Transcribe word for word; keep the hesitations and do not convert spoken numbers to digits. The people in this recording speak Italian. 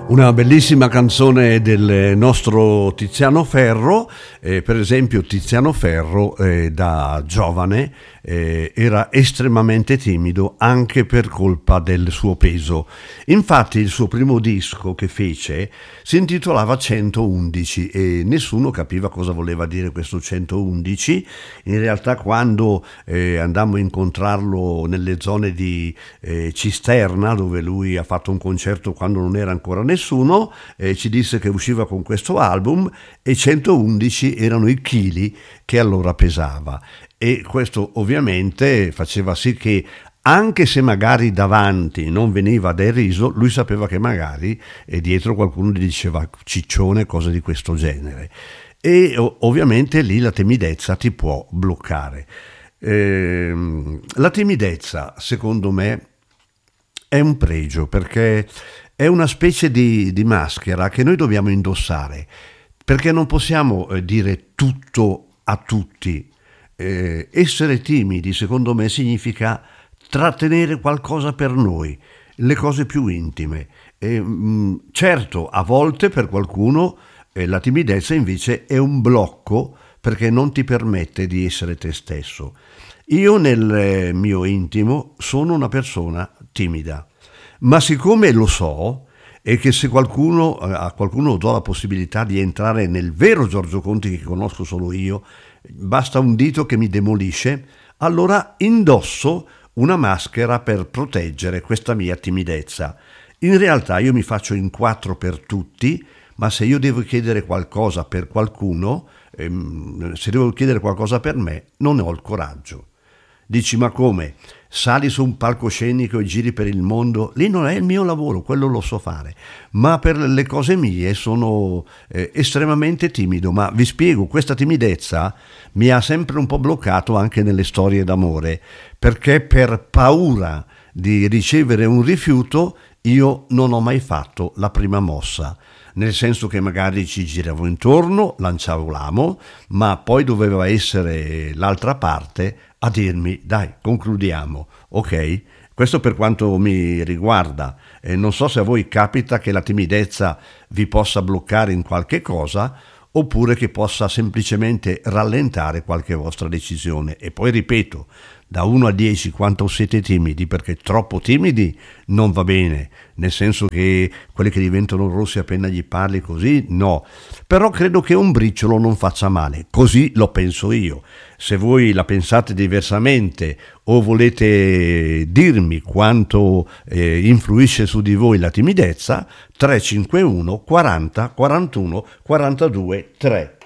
Una bellissima canzone del nostro Tiziano Ferro, eh, per esempio Tiziano Ferro eh, da giovane eh, era estremamente timido anche per colpa del suo peso. Infatti il suo primo disco che fece si intitolava centoundici e nessuno capiva cosa voleva dire questo centoundici. In realtà quando eh, andammo a incontrarlo nelle zone di eh, Cisterna, dove lui ha fatto un concerto quando non era ancora nessuno, Nessuno eh, ci disse che usciva con questo album e centoundici erano i chili che allora pesava, e questo ovviamente faceva sì che anche se magari davanti non veniva deriso, lui sapeva che magari eh, dietro qualcuno gli diceva ciccione, cose di questo genere, e o- ovviamente lì la timidezza ti può bloccare. Eh, la timidezza secondo me è un pregio, perché è una specie di, di maschera che noi dobbiamo indossare, perché non possiamo eh, dire tutto a tutti. Eh, essere timidi, secondo me, significa trattenere qualcosa per noi, le cose più intime. E, mh, certo, a volte per qualcuno eh, la timidezza invece è un blocco, perché non ti permette di essere te stesso. Io nel eh, mio intimo sono una persona timida. Ma siccome lo so, e che se qualcuno, a qualcuno do la possibilità di entrare nel vero Giorgio Conti che conosco solo io, basta un dito che mi demolisce, allora indosso una maschera per proteggere questa mia timidezza. In realtà io mi faccio in quattro per tutti, ma se io devo chiedere qualcosa per qualcuno, ehm, se devo chiedere qualcosa per me, non ne ho il coraggio. Dici, ma come? Sali su un palcoscenico e giri per il mondo? Lì non è il mio lavoro, quello lo so fare, ma per le cose mie sono eh, estremamente timido. Ma vi spiego, questa timidezza mi ha sempre un po' bloccato anche nelle storie d'amore, perché per paura di ricevere un rifiuto io non ho mai fatto la prima mossa. Nel senso che magari ci giravo intorno, lanciavo l'amo, ma poi doveva essere l'altra parte a dirmi dai, concludiamo, ok? Questo per quanto mi riguarda. Eh, non so se a voi capita che la timidezza vi possa bloccare in qualche cosa, oppure che possa semplicemente rallentare qualche vostra decisione. E poi ripeto, da uno a dieci quanto siete timidi, perché troppo timidi non va bene, nel senso che quelli che diventano rossi appena gli parli così, no. Però credo che un briciolo non faccia male, così lo penso io. Se voi la pensate diversamente o volete dirmi quanto eh, influisce su di voi la timidezza, tre cinque uno quaranta quarantuno quarantadue tre.